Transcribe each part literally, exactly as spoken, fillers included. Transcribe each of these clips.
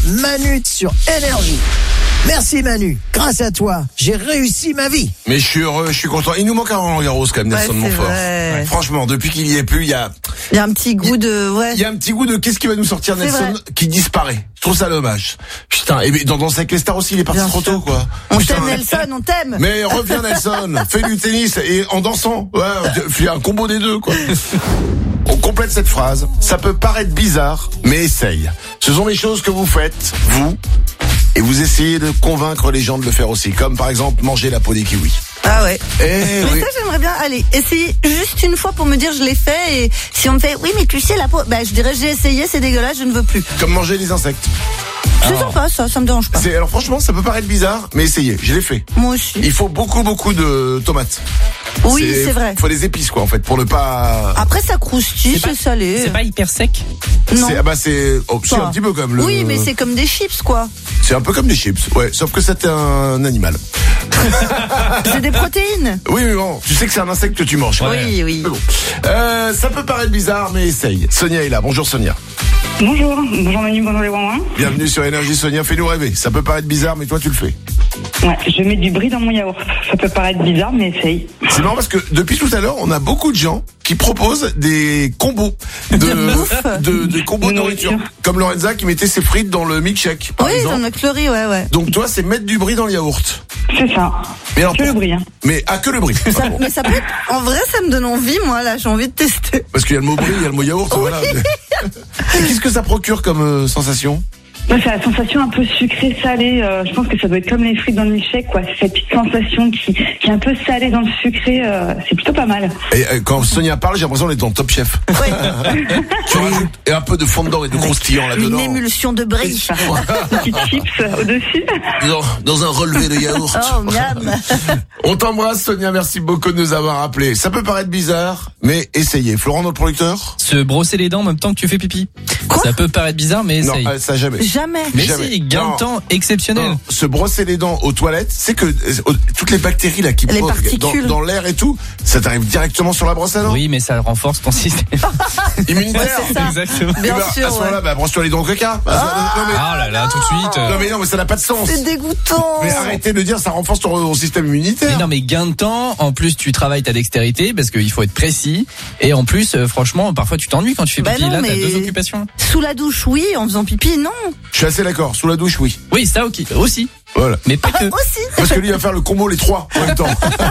Manu sur Énergie. Merci Manu, grâce à toi, j'ai réussi ma vie. Mais je suis heureux, je suis content. Il nous manque un Roland Garros quand même, Nelson Ouais, Montfort. vrai. Franchement, depuis qu'il y est plus, il y a, Il y a un petit goût de... Ouais. il y a un petit goût de qu'est-ce qui va nous sortir C'est Nelson vrai. qui disparaît. Je trouve ça dommage. Putain, et dans Danse avec les stars aussi, il est parti Bien trop sûr. tôt, quoi. On Putain. t'aime Nelson, on t'aime. Mais reviens Nelson, fais du tennis et en dansant. Ouais, fais un combo des deux, quoi. On complète cette phrase. Ça peut paraître bizarre, mais essaye. Ce sont les choses que vous faites, vous, et vous essayez de convaincre les gens de le faire aussi. Comme par exemple manger la peau des kiwis. Ah ouais. Eh Mais oui. ça, j'aimerais bien, allez, essayer juste une fois pour me dire je l'ai fait, et si on me fait, oui, mais tu sais, la peau, bah, je dirais j'ai essayé, c'est dégueulasse, je ne veux plus. Comme manger les insectes. C'est sympa, ça, ça me dérange pas. C'est, alors franchement, ça peut paraître bizarre, mais essayez. Je l'ai fait. Moi aussi. Il faut beaucoup, beaucoup de tomates. Oui, c'est vrai. Il faut des épices, quoi, en fait, pour ne pas... Après, ça croustille, C'est pas- c'est salé. C'est pas hyper sec. Non. C'est, ah bah c'est, oh, c'est Pas. un petit peu comme le... Oui, mais c'est comme des chips, quoi. C'est un peu comme des chips, ouais, sauf que c'était un animal. C'est des protéines. Oui, mais bon, tu sais que c'est un insecte que tu manges. Oui, oui. Mais bon. Euh, ça peut paraître bizarre, mais essaye. Sonia est là. Bonjour Sonia. Bonjour, bonjour Manu, bonjour les ouin-ouin. Bienvenue sur Énergie. Sonia, fais-nous rêver. Ça peut paraître bizarre, mais toi tu le fais. Ouais, je mets du brie dans mon yaourt. Ça peut paraître bizarre, mais essaye. C'est marrant parce que depuis tout à l'heure, on a beaucoup de gens qui proposent des combos de, bouffe. de, de combos de De nourriture. nourriture. Comme Lorenza qui mettait ses frites dans le milkshake, par Oui, exemple. dans notre riz, ouais, ouais. Donc toi, c'est mettre du brie dans le yaourt. C'est ça. Mais alors, Que le pour- brie. Hein. Mais ah, que le brie. Ah, bon. Mais ça peut être, en vrai, ça me donne envie, moi, là, j'ai envie de tester. Parce qu'il y a le mot brie, il y a le mot yaourt, voilà. Et qu'est-ce que ça procure comme euh, sensation? Ouais, c'est la sensation un peu sucrée, salée. Euh, je pense que ça doit être comme les frites dans le milkshake, quoi. C'est cette petite sensation qui, qui est un peu salée dans le sucré. Euh, c'est plutôt pas mal. Et euh, quand Sonia parle, j'ai l'impression d'être dans Top Chef. Ouais. Tu rajoutes et un peu de fondant et de croustillant Une là-dedans. émulsion de brie. Petites chips au-dessus. Dans, dans un relevé de yaourt. Oh, miam. On t'embrasse Sonia, merci beaucoup de nous avoir appelés. Ça peut paraître bizarre, mais essayez. Florent, notre producteur? Se brosser les dents en même temps que tu fais pipi. Quoi Ça peut paraître bizarre, mais Non, essaye. euh, ça jamais. Jamais. Mais jamais. si, gain Non. de temps exceptionnel. Non, se brosser les dents aux toilettes, c'est que euh, toutes les bactéries là qui Les posent dans, particules. dans l'air et tout, ça t'arrive directement sur la brosse à dents. Oui, mais ça renforce ton système. Immunitaire. Ouais, c'est ça. Exactement. Bien Eh ben, sûr, à ce moment-là, ouais. bah, brosse-toi les dents au caca. Bah, ça- non, mais, Ah là là, tout de suite. euh. non mais non, mais ça n'a pas de sens. C'est dégoûtant. Mais arrêtez de dire ça renforce ton, ton système immunitaire. Mais non, mais gain de temps. En plus, tu travailles ta dextérité parce qu'il faut être précis. Et en plus, euh, franchement, parfois tu t'ennuies quand tu fais Bah pipi. non, Là, t'as mais- deux occupations. Sous la douche, oui. En faisant pipi, non. Je suis assez d'accord. Sous la douche, oui. Oui, ça ok, aussi. Voilà. Mais pas que. Aussi. Parce que lui il va faire le combo les trois en même temps.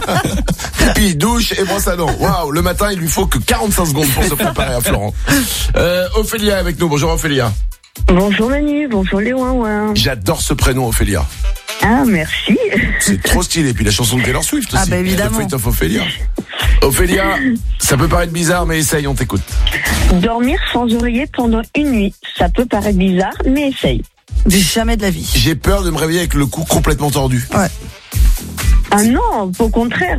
Pipi, douche et brosse à dents. Waouh, le matin il lui faut que quarante-cinq secondes pour se préparer à Florent. Euh, Ophélia est avec nous. Bonjour Ophélia. Bonjour Manu, bonjour les ouin-ouin. J'adore ce prénom Ophélia. Ah, merci. C'est trop stylé. Puis la chanson de Taylor Swift aussi. Ah bah évidemment. The Fate of Ophélia. Ophélia, ça peut paraître bizarre mais essaye, on t'écoute. Dormir sans oreiller pendant une nuit, ça peut paraître bizarre, mais essaye. Jamais de la vie. J'ai peur de me réveiller avec le cou complètement tordu. Ouais. Ah non, au contraire.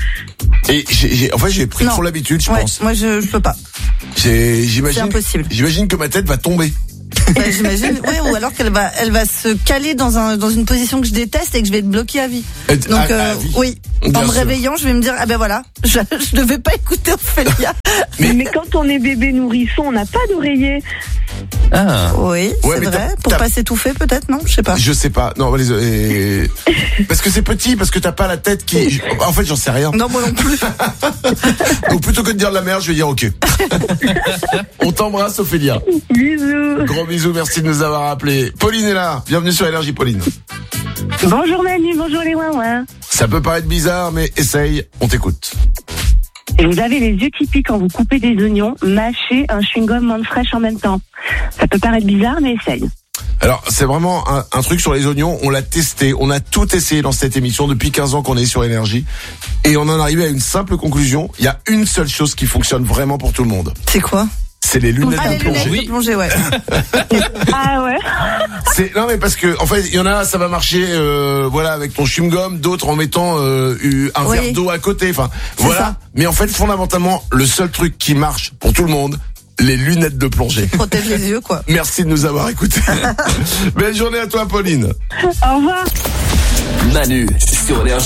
Et j'ai, j'ai, en fait j'ai pris Non. trop l'habitude, je Ouais, pense. moi je, je peux pas. J'ai, j'imagine, C'est impossible. J'imagine que ma tête va tomber. Bah, j'imagine. Ouais, ou alors qu'elle va, elle va se caler dans un, dans une position que je déteste et que je vais être bloquée à vie. Et- Donc, à- à euh, vie. oui. Bien En me sûr. réveillant, je vais me dire, ah ben voilà, je, je devais pas écouter Ophélia. Mais, quand on est bébé nourrisson, on n'a pas d'oreiller. Ah. Oui, Ouais, c'est mais vrai. t'as- Pour t'as- pas s'étouffer, peut-être, non? Je sais pas. Je sais pas. Non, les, euh, parce que c'est petit, parce que t'as pas la tête qui. En fait, j'en sais rien. Non, moi non plus. Donc plutôt que de dire de la merde, je vais dire ok. On t'embrasse, Ophélia. Bisous. Gros bisous, merci de nous avoir appelés. Pauline est là. Bienvenue sur Énergie, Pauline. Bonjour Manu, bonjour les ouin-ouin. Ça peut paraître bizarre, mais essaye. On t'écoute. Et vous avez les yeux qui piquent quand vous coupez des oignons, mâchez un chewing-gum menthe fraîche en même temps. Ça peut paraître bizarre, mais essaye. Alors, c'est vraiment un, un truc sur les oignons. On l'a testé. On a tout essayé dans cette émission depuis quinze ans qu'on est sur Énergie. Et on en est arrivé à une simple conclusion. Il y a une seule chose qui fonctionne vraiment pour tout le monde. C'est quoi? C'est les lunettes Ah, les de plongée. lunettes de plongée, ouais. Ah ouais. C'est non mais parce que en fait il y en a ça va marcher euh, voilà avec ton chewing-gum, d'autres en mettant euh, un Oui. verre d'eau à côté. Enfin C'est voilà. ça. Mais en fait fondamentalement le seul truc qui marche pour tout le monde, les lunettes de plongée. Protège les yeux, quoi. Merci de nous avoir écoutés. Belle journée à toi Pauline. Au revoir. Manu sur Énergie.